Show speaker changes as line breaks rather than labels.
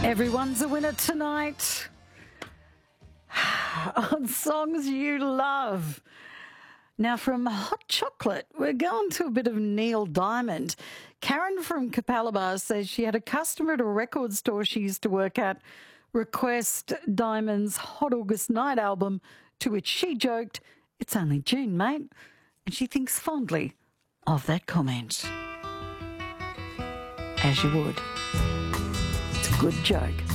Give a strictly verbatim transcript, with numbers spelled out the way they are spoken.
Everyone's a winner tonight on songs you love. Now, from Hot Chocolate, we're going to a bit of Neil Diamond. Karen from Capalaba says she had a customer at a record store she used to work at request Diamond's Hot August Night album, to which she joked, "It's only June, mate." And she thinks fondly of that comment. As you would. It's a good joke.